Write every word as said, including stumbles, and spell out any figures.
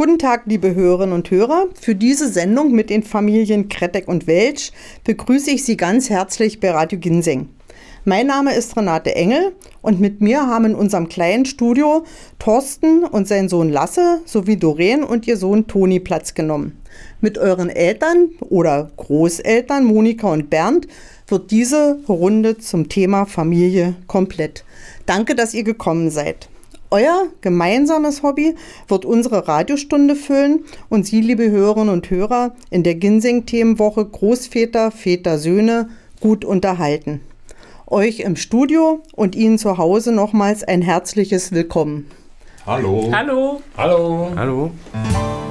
Guten Tag, liebe Hörerinnen und Hörer. Für diese Sendung mit den Familien Krettek und Welsch begrüße ich Sie ganz herzlich bei Radio Ginseng. Mein Name ist Renate Engel und mit mir haben in unserem kleinen Studio Thorsten und sein Sohn Lasse sowie Doreen und ihr Sohn Toni Platz genommen. Mit euren Eltern oder Großeltern Monika und Bernd wird diese Runde zum Thema Familie komplett. Danke, dass ihr gekommen seid. Euer gemeinsames Hobby wird unsere Radiostunde füllen und Sie, liebe Hörerinnen und Hörer, in der Ginseng-Themenwoche Großväter, Väter, Söhne gut unterhalten. Euch im Studio und Ihnen zu Hause nochmals ein herzliches Willkommen. Hallo. Hallo. Hallo. Hallo.